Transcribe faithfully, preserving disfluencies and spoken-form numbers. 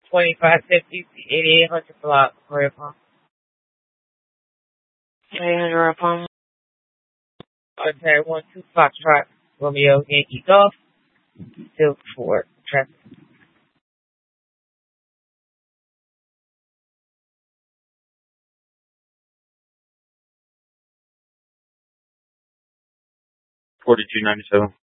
twenty-five fifty, eighty-eight hundred block, Royal Palm. eight hundred Royal Palm. Okay, one, two, Foxtrot, Romeo, Yankee, Golf, still for traffic. forty-two ninety-seven.